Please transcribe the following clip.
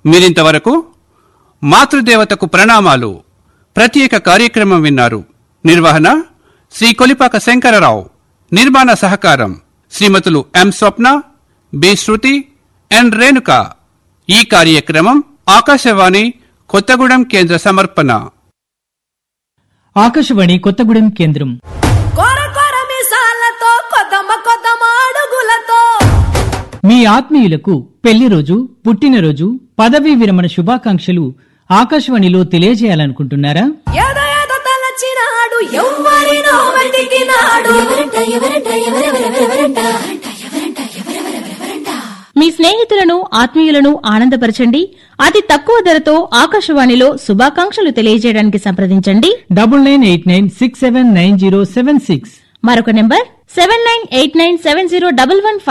మీరింతవరకు మాతృదేవతకు ప్రణామాలు ప్రత్యేక కార్యక్రమం విన్నారు. నిర్వహణ శ్రీ కొలిపాక శంకరరావు. నిర్మాణ సహకారం శ్రీమతులు ఎం స్వప్న, బి శృతి, ఎన్ రేణుక. ఈ కార్యక్రమం ఆకాశవాణి కొత్తగూడెం కేంద్ర సమర్పణ. ఆకాశవాణి కొత్తగూడెం కేంద్రం. మీ ఆత్మీయులకు పెళ్లి రోజు, పుట్టినరోజు, పదవీ విరమణ శుభాకాంక్షలు ఆకాశవాణిలో తెలియజేయాలనుకుంటున్నారా? మీ స్నేహితులను, ఆత్మీయులను ఆనందపరచండి. అతి తక్కువ ధరతో ఆకాశవాణిలో శుభాకాంక్షలు తెలియజేయడానికి సంప్రదించండి 9989679076. మరొక నెంబర్ 7989701115.